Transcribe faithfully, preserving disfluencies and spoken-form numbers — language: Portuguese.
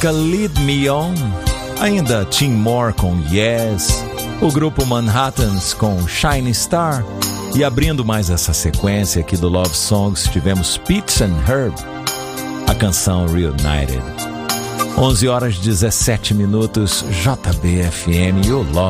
música Lead Me On, ainda Tim Moore com Yes, o grupo Manhattans com Shining Star, e abrindo mais essa sequência aqui do Love Songs, tivemos Pitts and Herb, a canção Reunited. onze horas e dezessete minutos, J B F M e o Love